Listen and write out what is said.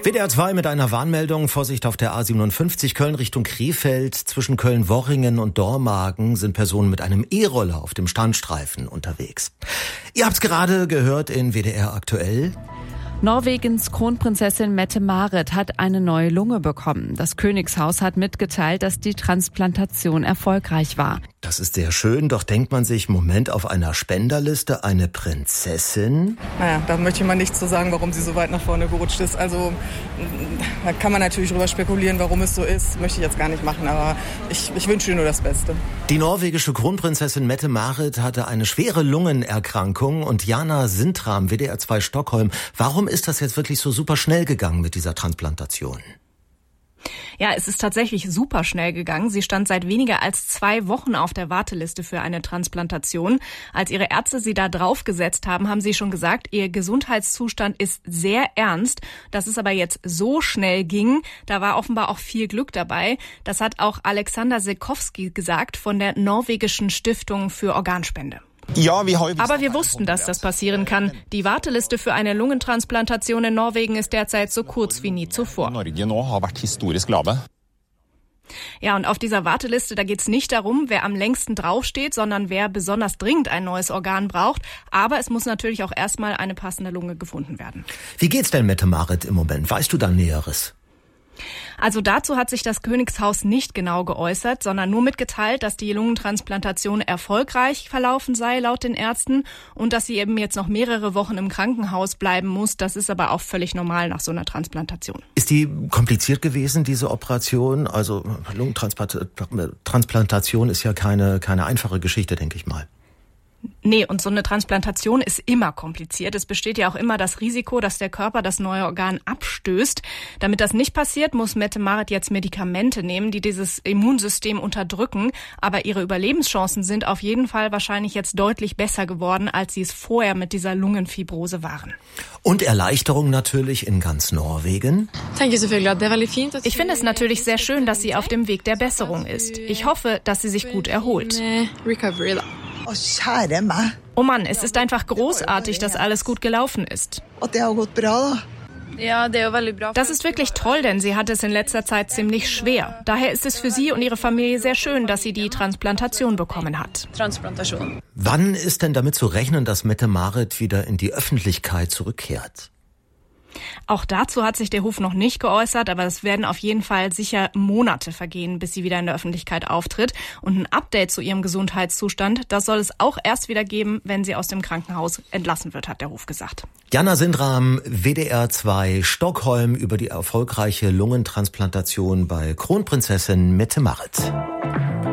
WDR 2 mit einer Warnmeldung. Vorsicht auf der A57 Köln Richtung Krefeld. Zwischen Köln-Worringen und Dormagen sind Personen mit einem E-Roller auf dem Standstreifen unterwegs. Ihr habt's gerade gehört in WDR aktuell. Norwegens Kronprinzessin Mette-Marit hat eine neue Lunge bekommen. Das Königshaus hat mitgeteilt, dass die Transplantation erfolgreich war. Das ist sehr schön, doch denkt man sich, Moment, auf einer Spenderliste eine Prinzessin? Naja, da möchte ich mal nichts zu sagen, warum sie so weit nach vorne gerutscht ist. Also, da kann man natürlich drüber spekulieren, warum es so ist. Möchte ich jetzt gar nicht machen, aber ich wünsche ihr nur das Beste. Die norwegische Kronprinzessin Mette-Marit hatte eine schwere Lungenerkrankung und Jana Sintram, WDR 2 Stockholm. Warum ist das jetzt wirklich so super schnell gegangen mit dieser Transplantation? Ja, es ist tatsächlich super schnell gegangen. Sie stand seit weniger als 2 Wochen auf der Warteliste für eine Transplantation. Als ihre Ärzte sie da draufgesetzt haben, haben sie schon gesagt, ihr Gesundheitszustand ist sehr ernst. Dass es aber jetzt so schnell ging, da war offenbar auch viel Glück dabei. Das hat auch Alexander Sekowski gesagt von der norwegischen Stiftung für Organspende. Aber wir wussten, dass das passieren kann. Die Warteliste für eine Lungentransplantation in Norwegen ist derzeit so kurz wie nie zuvor. Ja, und auf dieser Warteliste, da geht's nicht darum, wer am längsten draufsteht, sondern wer besonders dringend ein neues Organ braucht. Aber es muss natürlich auch erstmal eine passende Lunge gefunden werden. Wie geht's denn Mette-Marit im Moment? Weißt du da Näheres? Also dazu hat sich das Königshaus nicht genau geäußert, sondern nur mitgeteilt, dass die Lungentransplantation erfolgreich verlaufen sei, laut den Ärzten, und dass sie eben jetzt noch mehrere Wochen im Krankenhaus bleiben muss. Das ist aber auch völlig normal nach so einer Transplantation. Ist die kompliziert gewesen, diese Operation? Also Lungentransplantation ist ja keine einfache Geschichte, denke ich mal. Nee, und so eine Transplantation ist immer kompliziert. Es besteht ja auch immer das Risiko, dass der Körper das neue Organ abstößt. Damit das nicht passiert, muss Mette-Marit jetzt Medikamente nehmen, die dieses Immunsystem unterdrücken. Aber ihre Überlebenschancen sind auf jeden Fall wahrscheinlich jetzt deutlich besser geworden, als sie es vorher mit dieser Lungenfibrose waren. Und Erleichterung natürlich in ganz Norwegen. Ich finde es natürlich sehr schön, dass sie auf dem Weg der Besserung ist. Ich hoffe, dass sie sich gut erholt. Oh Mann, es ist einfach großartig, dass alles gut gelaufen ist. Das ist wirklich toll, denn sie hat es in letzter Zeit ziemlich schwer. Daher ist es für sie und ihre Familie sehr schön, dass sie die Transplantation bekommen hat. Wann ist denn damit zu rechnen, dass Mette-Marit wieder in die Öffentlichkeit zurückkehrt? Auch dazu hat sich der Hof noch nicht geäußert, aber es werden auf jeden Fall sicher Monate vergehen, bis sie wieder in der Öffentlichkeit auftritt. Und ein Update zu ihrem Gesundheitszustand, das soll es auch erst wieder geben, wenn sie aus dem Krankenhaus entlassen wird, hat der Hof gesagt. Jana Sintram, WDR 2 Stockholm über die erfolgreiche Lungentransplantation bei Kronprinzessin Mette-Marit.